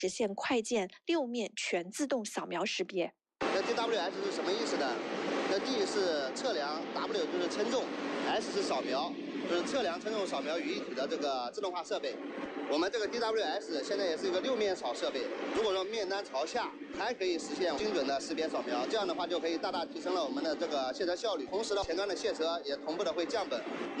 实现快件6面全自动扫描识别。 那 DWS 是什么意思呢？那 D 是测量 ，W 就是称重 ，S 是扫描，就是测量、称重、扫描于一体的这个自动化设备。我们这个 DWS 现在也是一个6面扫设备，如果说面单朝下，还可以实现精准的识别扫描，这样的话就可以大大提升了我们的这个卸车效率，同时呢，前端的卸车也同步的会降本。